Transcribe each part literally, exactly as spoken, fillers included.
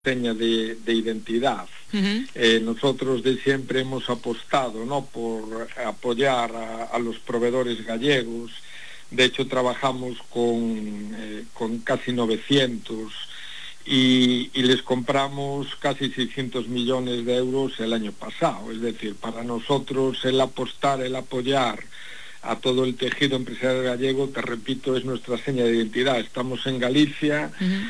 seña de, de identidad. Uh-huh. Eh, nosotros de siempre hemos apostado, ¿no?, por apoyar a, a los proveedores gallegos. De hecho, trabajamos con, eh, con casi novecientos y, y les compramos casi seiscientos millones de euros el año pasado. Es decir, para nosotros el apostar, el apoyar a todo el tejido empresarial gallego, te repito, es nuestra seña de identidad. Estamos en Galicia uh-huh.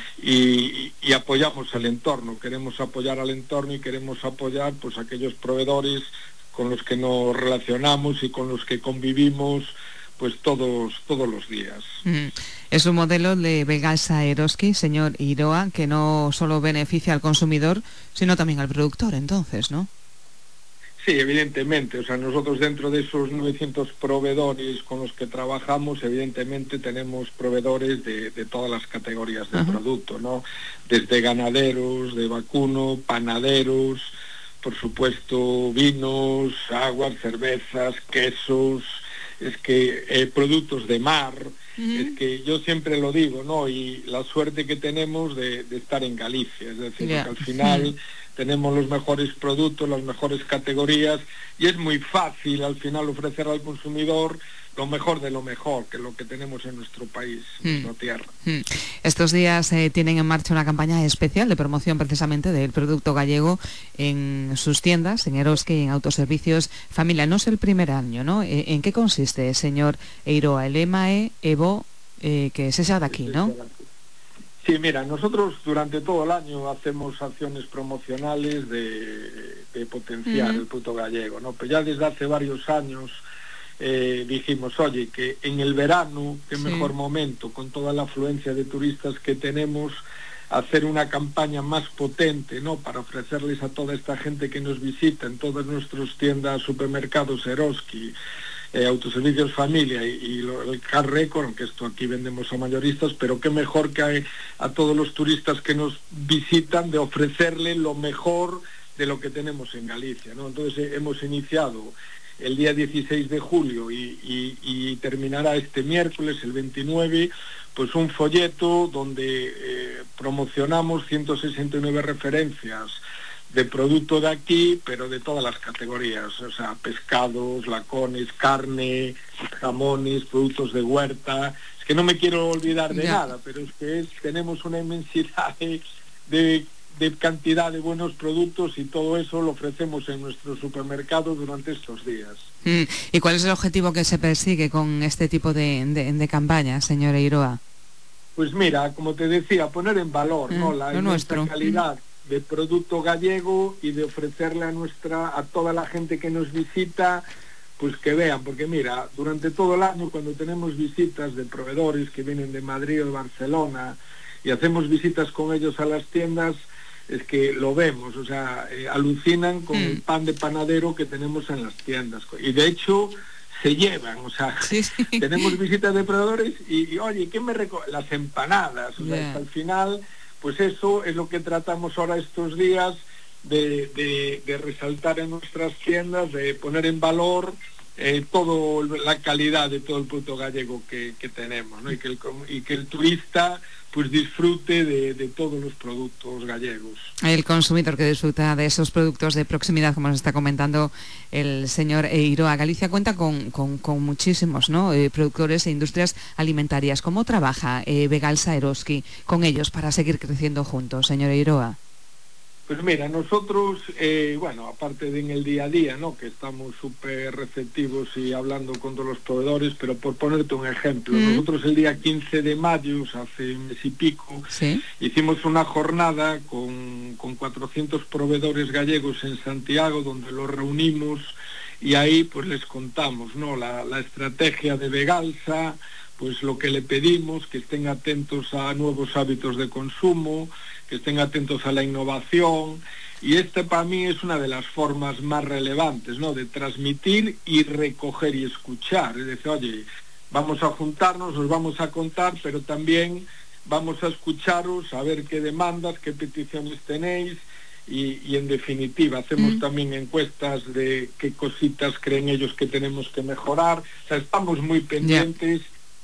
y, y apoyamos al entorno, queremos apoyar al entorno y queremos apoyar pues aquellos proveedores con los que nos relacionamos y con los que convivimos pues todos todos los días. Uh-huh. Es un modelo de Begalsa Eroski, señor Eiroa, que no solo beneficia al consumidor, sino también al productor, entonces, ¿no? Sí, evidentemente, o sea, nosotros dentro de esos novecientos proveedores con los que trabajamos, evidentemente tenemos proveedores de, de todas las categorías de uh-huh. producto, ¿no? Desde ganaderos, de vacuno, panaderos, por supuesto, vinos, aguas, cervezas, quesos, es que eh, productos de mar, uh-huh. es que yo siempre lo digo, ¿no? Y la suerte que tenemos de, de estar en Galicia, es decir, yeah. porque al final... Uh-huh. tenemos los mejores productos, las mejores categorías y es muy fácil al final ofrecer al consumidor lo mejor de lo mejor, que es lo que tenemos en nuestro país, en mm. nuestra tierra. Mm. Estos días eh, tienen en marcha una campaña especial de promoción precisamente del producto gallego en sus tiendas, en Eroski y en Autoservicios Familia. No es el primer año, ¿no? ¿En qué consiste, señor Eiroa? El lema es Evo, eh, que es esa de aquí, ¿no? Sí, mira, nosotros durante todo el año hacemos acciones promocionales de, de potenciar uh-huh. el producto gallego, ¿no? Pero ya desde hace varios años eh, dijimos, oye, que en el verano, qué sí. mejor momento, con toda la afluencia de turistas que tenemos, hacer una campaña más potente, ¿no?, para ofrecerles a toda esta gente que nos visita en todas nuestras tiendas, supermercados, Eroski, Eh, Autoservicios Familia y, y lo, el Car Record, aunque esto aquí vendemos a mayoristas, pero qué mejor que hay a todos los turistas que nos visitan de ofrecerle lo mejor de lo que tenemos en Galicia, ¿no? Entonces eh, hemos iniciado el día dieciséis de julio y, y, y terminará este miércoles, el veintinueve, pues un folleto donde eh, promocionamos ciento sesenta y nueve referencias de producto de aquí, pero de todas las categorías, o sea, pescados, lacones, carne, jamones, productos de huerta. Es que no me quiero olvidar de yeah. nada, pero es que es, tenemos una inmensidad de, de, de cantidad de buenos productos y todo eso lo ofrecemos en nuestros supermercados durante estos días. Mm. ¿Y cuál es el objetivo que se persigue con este tipo de, de, de campaña, señor Eiroa? Pues mira, como te decía, poner en valor, mm, ¿no?, la nuestra calidad mm. de producto gallego y de ofrecerle a nuestra a toda la gente que nos visita, pues que vean, porque mira, durante todo el año cuando tenemos visitas de proveedores que vienen de Madrid o de Barcelona y hacemos visitas con ellos a las tiendas, es que lo vemos, o sea, eh, alucinan con mm. el pan de panadero que tenemos en las tiendas y de hecho se llevan, o sea, sí, sí. tenemos visitas de proveedores y, y oye, ¿qué me reco-? Las empanadas, o yeah. sea, hasta el final. Pues eso es lo que tratamos ahora estos días de, de, de resaltar en nuestras tiendas, de poner en valor eh, todo la calidad de todo el producto gallego que, que tenemos, ¿no? Y que el, y que el turista pues disfrute de, de todos los productos gallegos. El consumidor que disfruta de esos productos de proximidad, como nos está comentando el señor Eiroa. Galicia cuenta con, con, con muchísimos, ¿no?, eh, productores e industrias alimentarias. ¿Cómo trabaja eh, Begalsa Eroski con ellos para seguir creciendo juntos, señor Eiroa? Pues mira, nosotros, eh, bueno, aparte de en el día a día, ¿no?, que estamos súper receptivos y hablando con todos los proveedores, pero por ponerte un ejemplo, mm. nosotros el día quince de mayo, hace un mes y pico, ¿sí?, hicimos una jornada con, con cuatrocientos proveedores gallegos en Santiago, donde los reunimos y ahí pues les contamos, ¿no?, la, la estrategia de Begalsa, pues lo que le pedimos, que estén atentos a nuevos hábitos de consumo, que estén atentos a la innovación, y este para mí es una de las formas más relevantes, ¿no?, de transmitir y recoger y escuchar. Es decir, oye, vamos a juntarnos, os vamos a contar, pero también vamos a escucharos, a ver qué demandas, qué peticiones tenéis, y, y en definitiva hacemos mm. también encuestas de qué cositas creen ellos que tenemos que mejorar. O sea, estamos muy pendientes yeah.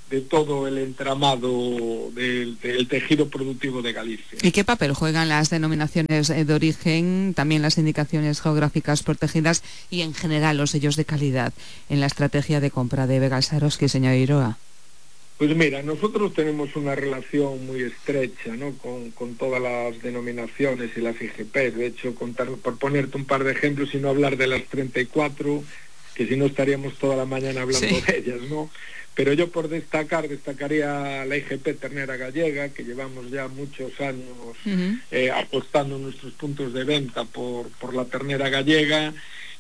de todo el entramado del, del tejido productivo de Galicia. ¿Y qué papel juegan las denominaciones de origen, también las indicaciones geográficas protegidas y en general los sellos de calidad en la estrategia de compra de Begalsa Eroski, señor Eiroa? Pues mira, nosotros tenemos una relación muy estrecha, ¿no?, con, con todas las denominaciones y las I G P. De hecho, contar, por ponerte un par de ejemplos y no hablar de las treinta y cuatro, que si no estaríamos toda la mañana hablando sí. de ellas, ¿no? Pero yo por destacar, destacaría la I G P Ternera Gallega, que llevamos ya muchos años uh-huh. eh, apostando nuestros puntos de venta por, por la ternera gallega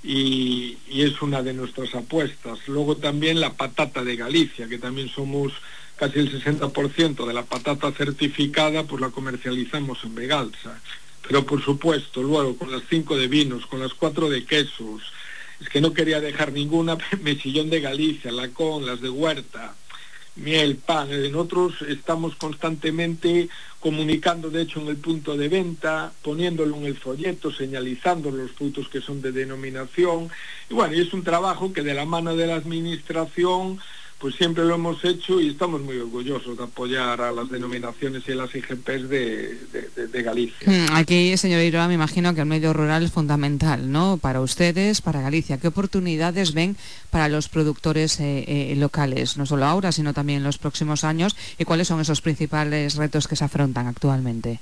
y, y es una de nuestras apuestas. Luego también la patata de Galicia, que también somos casi el sesenta por ciento de la patata certificada, pues la comercializamos en Begalsa. Pero por supuesto, luego con las cinco de vinos, con las cuatro de quesos, es que no quería dejar ninguna, Mesillón de Galicia, Lacón, las de Huerta, miel, pan. Nosotros estamos constantemente comunicando, de hecho, en el punto de venta, poniéndolo en el folleto, señalizando los frutos que son de denominación. Y bueno, y es un trabajo que de la mano de la administración pues siempre lo hemos hecho y estamos muy orgullosos de apoyar a las denominaciones y a las I G Pes de, de, de, de Galicia. Aquí, señor Eiroa, me imagino que el medio rural es fundamental, ¿no?, para ustedes, para Galicia. ¿Qué oportunidades ven para los productores eh, eh, locales, no solo ahora, sino también en los próximos años? ¿Y cuáles son esos principales retos que se afrontan actualmente?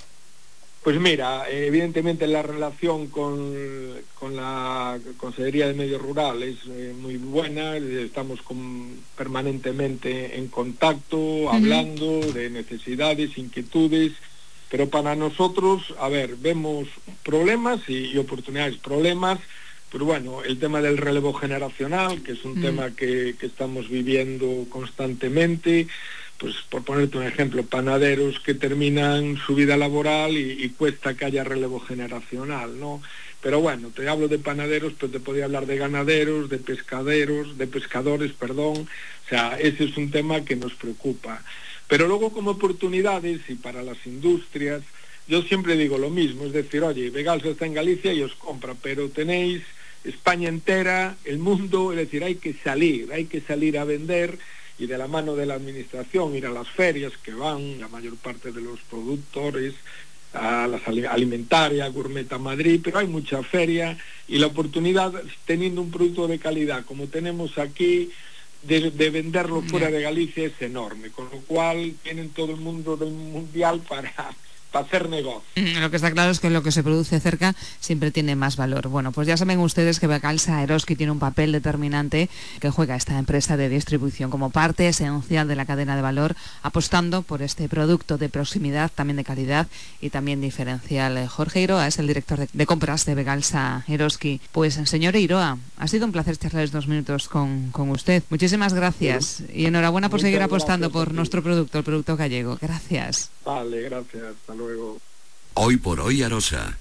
Pues mira, evidentemente la relación con, con la Consejería de Medio Rural es eh, muy buena, estamos con, permanentemente en contacto, hablando uh-huh. de necesidades, inquietudes, pero para nosotros, a ver, vemos problemas y, y oportunidades. Problemas, pero bueno, el tema del relevo generacional, que es un uh-huh. tema que, que estamos viviendo constantemente. Pues por ponerte un ejemplo, panaderos que terminan su vida laboral y, y cuesta que haya relevo generacional, ¿no? Pero bueno, te hablo de panaderos, pero te podría hablar de ganaderos, de pescaderos, de pescadores, perdón. O sea, ese es un tema que nos preocupa. Pero luego como oportunidades y para las industrias, yo siempre digo lo mismo, es decir, oye, Begalsa está en Galicia y os compra, pero tenéis España entera, el mundo, es decir, hay que salir, hay que salir a vender. Y de la mano de la administración, ir a las ferias que van la mayor parte de los productores, a las alimentaria, Gourmet a Madrid, pero hay mucha feria y la oportunidad, teniendo un producto de calidad como tenemos aquí, de, de venderlo fuera de Galicia es enorme, con lo cual tienen todo el mundo del mundial para... para hacer negocio. Lo que está claro es que lo que se produce cerca siempre tiene más valor. Bueno, pues ya saben ustedes que Begalsa Eroski tiene un papel determinante que juega esta empresa de distribución como parte esencial de la cadena de valor, apostando por este producto de proximidad, también de calidad y también diferencial. Jorge Eiroa es el director de, de compras de Begalsa Eroski. Pues, señor Eiroa, ha sido un placer charlar dos minutos con, con usted. Muchísimas gracias sí. y enhorabuena por Muchas seguir apostando por nuestro producto, el producto gallego. Gracias. Vale, gracias. Hasta luego. Hoy por hoy Arosa.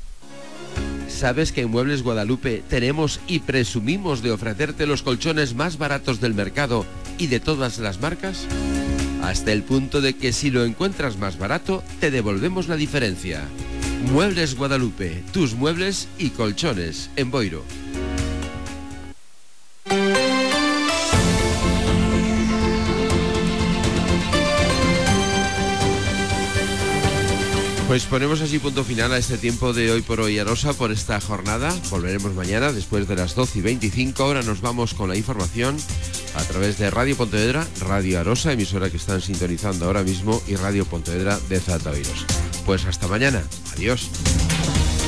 ¿Sabes que en Muebles Guadalupe tenemos y presumimos de ofrecerte los colchones más baratos del mercado y de todas las marcas? Hasta el punto de que si lo encuentras más barato, te devolvemos la diferencia. Muebles Guadalupe, tus muebles y colchones en Boiro. Pues ponemos así punto final a este tiempo de Hoy por Hoy Arosa por esta jornada. Volveremos mañana después de las doce y veinticinco. Ahora nos vamos con la información a través de Radio Pontevedra, Radio Arosa, emisora que están sintonizando ahora mismo, y Radio Pontevedra de Zataviros. Pues hasta mañana. Adiós.